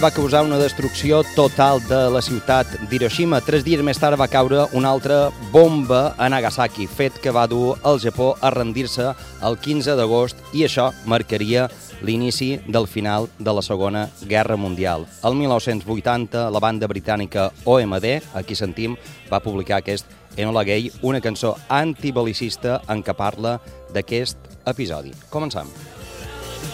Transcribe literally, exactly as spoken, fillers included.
Va causar una destrucció total de la ciutat d'Hiroshima. Tres dies més tard va caure una altra bomba a Nagasaki, fet que va dur el Japó a rendir-se el quinze d'agost i això marcaria l'inici del final de la Segona Guerra Mundial. El mil nou-cents vuitanta, la banda britànica O M D, aquí sentim, va publicar aquest Enola Gay, una cançó antibelicista en què parla d'aquest episodi. Començam.